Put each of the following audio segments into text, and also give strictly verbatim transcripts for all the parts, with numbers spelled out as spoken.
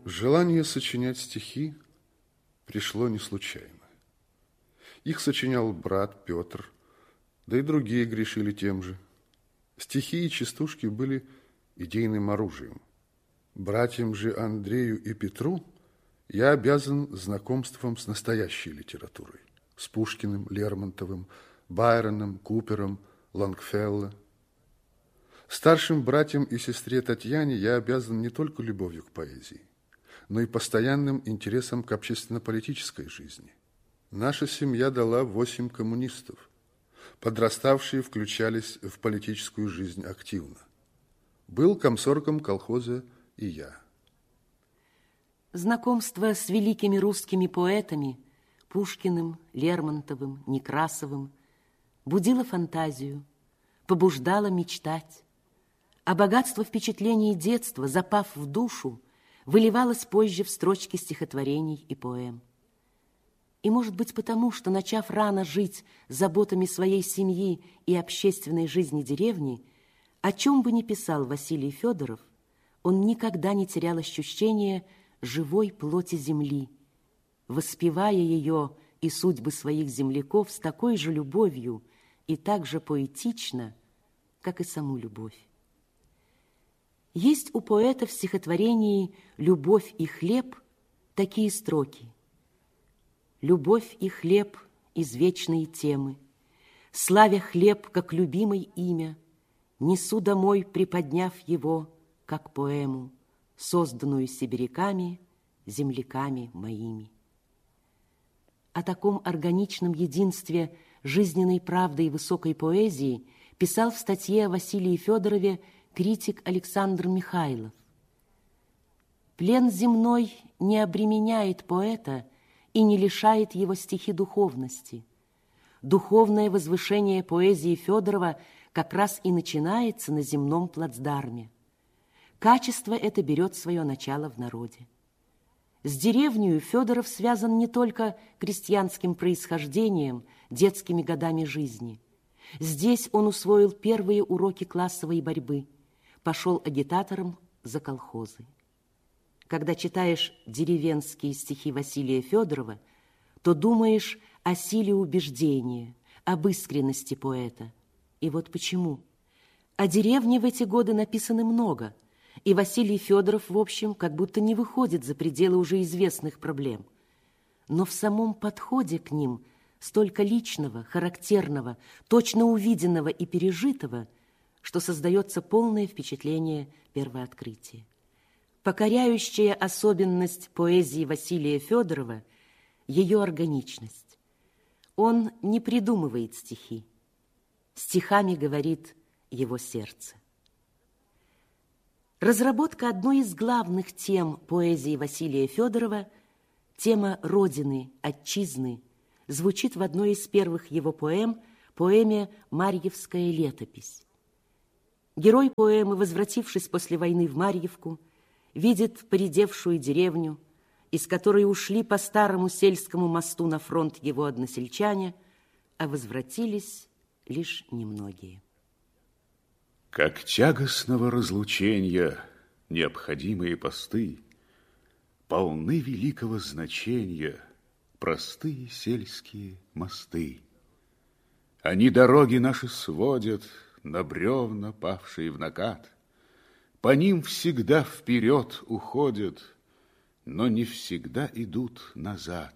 Желание сочинять стихи пришло не случайно. Их сочинял брат Петр, да и другие грешили тем же. Стихи и частушки были идейным оружием. Братьям же Андрею и Петру я обязан знакомством с настоящей литературой, с Пушкиным, Лермонтовым, Байроном, Купером, Лонгфелло. Старшим братьям и сестре Татьяне я обязан не только любовью к поэзии, но и постоянным интересом к общественно-политической жизни. Наша семья дала восемь коммунистов. Подраставшие включались в политическую жизнь активно. Был комсоргом колхоза и я. Знакомство с великими русскими поэтами Пушкиным, Лермонтовым, Некрасовым будило фантазию, побуждало мечтать, а богатство впечатлений детства, запав в душу, выливалось позже в строчки стихотворений и поэм. И, может быть, потому, что, начав рано жить заботами своей семьи и общественной жизни деревни, о чем бы ни писал Василий Федоров, он никогда не терял ощущения живой плоти земли, воспевая ее и судьбы своих земляков с такой же любовью и так же поэтично, как и саму любовь. Есть у поэта в стихотворении «Любовь и хлеб» такие строки: «Любовь и хлеб — извечные темы, славя хлеб, как любимое имя, несу домой, приподняв его, как поэму, созданную сибиряками, земляками моими». О таком органичном единстве жизненной правды и высокой поэзии писал в статье о Василии Федорове критик Александр Михайлов. Плен земной не обременяет поэта и не лишает его стихи духовности. Духовное возвышение поэзии Федорова как раз и начинается на земном плацдарме. Качество это берет свое начало в народе. С деревней Федоров связан не только крестьянским происхождением, детскими годами жизни. Здесь он усвоил первые уроки классовой борьбы, пошел агитатором за колхозы. Когда читаешь деревенские стихи Василия Федорова, то думаешь о силе убеждения, об искренности поэта. И вот почему. О деревне в эти годы написано много, и Василий Федоров, в общем, как будто не выходит за пределы уже известных проблем. Но в самом подходе к ним столько личного, характерного, точно увиденного и пережитого, что создается полное впечатление первооткрытия. Покоряющая особенность поэзии Василия Федорова – ее органичность. Он не придумывает стихи. Стихами говорит его сердце. Разработка одной из главных тем поэзии Василия Федорова, тема Родины, Отчизны, звучит в одной из первых его поэм, поэме «Марьевская летопись». Герой поэмы, возвратившись после войны в Марьевку, видит поредевшую деревню, из которой ушли по старому сельскому мосту на фронт его односельчане, а возвратились лишь немногие. Как тягостного разлучения необходимые посты, полны великого значения простые сельские мосты. Они дороги наши сводят на бревна, павшие в накат. По ним всегда вперед уходят, но не всегда идут назад.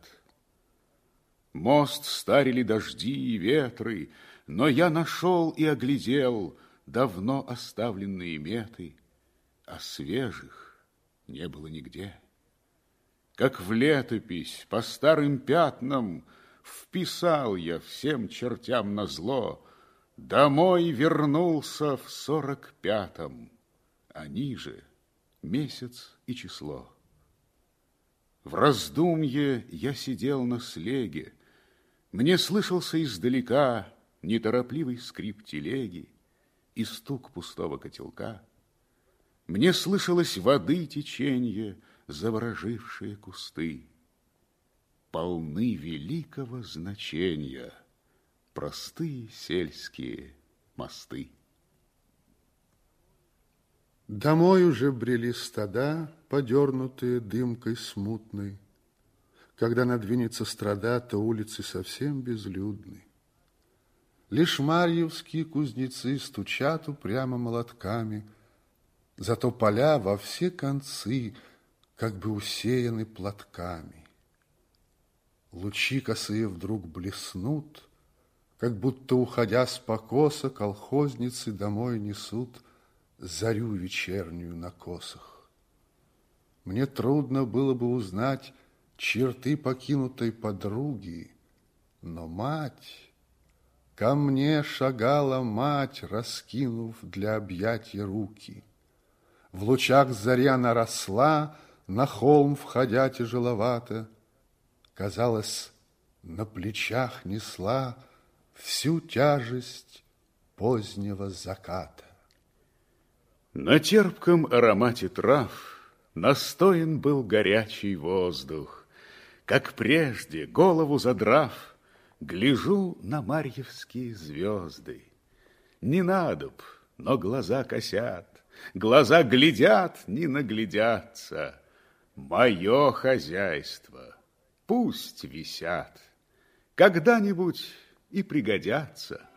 Мост старили дожди и ветры, но я нашел и оглядел давно оставленные меты, а свежих не было нигде. Как в летопись по старым пятнам вписал я всем чертям назло: домой вернулся в сорок пятом, а ниже месяц и число. В раздумье я сидел на слеге, мне слышался издалека неторопливый скрип телеги и стук пустого котелка. Мне слышалось воды теченье, заворожившие кусты. Полны великого значения простые сельские мосты. Домой уже брели стада, подернутые дымкой смутной. Когда надвинется страда, то улицы совсем безлюдны. Лишь марьевские кузнецы стучат упрямо молотками, зато поля во все концы как бы усеяны платками. Лучи косые вдруг блеснут, как будто, уходя с покоса, колхозницы домой несут зарю вечернюю на косах. Мне трудно было бы узнать черты покинутой подруги, но мать, ко мне шагала мать, раскинув для объятия руки. В лучах зари она росла, на холм входя тяжеловато, казалось, на плечах несла всю тяжесть позднего заката. На терпком аромате трав настоян был горячий воздух. Как прежде, голову задрав, гляжу на марьевские звезды. Не надо б, но глаза косят, глаза глядят, не наглядятся. Мое хозяйство пусть висят, когда-нибудь и пригодятся.